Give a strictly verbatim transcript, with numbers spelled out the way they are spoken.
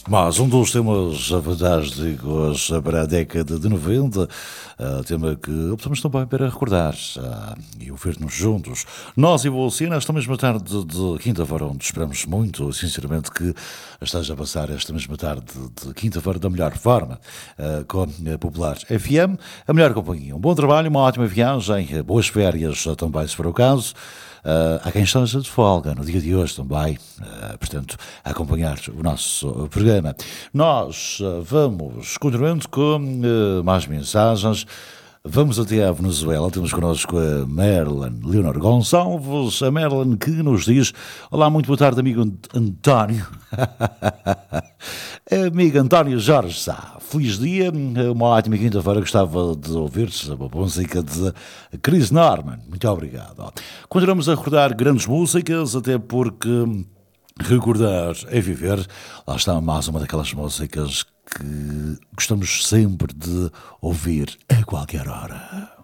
Mas um dos temas fantásticos para a década de noventa, uh, tema que optamos também para recordar uh, e ouvir-nos juntos. Nós e você, nesta mesma tarde de quinta-feira, onde esperamos muito, sinceramente, que esteja a passar esta mesma tarde de quinta-feira da melhor forma, uh, com a Popular F M, a melhor companhia. Um bom trabalho, uma ótima viagem, boas férias também, se for o caso. Uh, há quem esteja de folga no dia de hoje também, uh, portanto, a acompanhar o nosso programa. Nós uh, vamos continuando com uh, mais mensagens. Vamos até à Venezuela, temos connosco a Marilyn Leonor Gonçalves, a Marilyn que nos diz: olá, muito boa tarde, amigo António. Amigo António Jorge Sá, feliz dia, uma ótima quinta-feira. Gostava de ouvir-se a música de Chris Norman, muito obrigado. Continuamos a recordar grandes músicas, até porque recordar é viver. Lá está mais uma daquelas músicas que gostamos sempre de ouvir a qualquer hora.